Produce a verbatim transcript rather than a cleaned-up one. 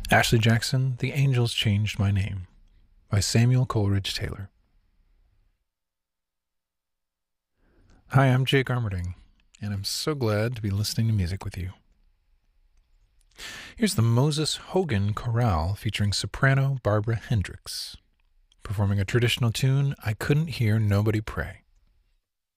Ashley Jackson, The Angels Changed My Name by Samuel Coleridge Taylor. Hi, I'm Jake Armerding, and I'm so glad to be listening to music with you. Here's the Moses Hogan Chorale featuring soprano Barbara Hendricks, performing a traditional tune, I Couldn't Hear Nobody Pray.